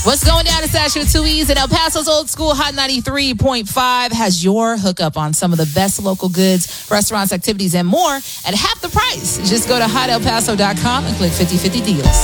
What's going down in Statue of 2E's and El Paso's Old School Hot 93.5 has your hookup on some of the best local goods, restaurants, activities, and more at half the price. Just go to hotelpaso.com and click 50/50 deals.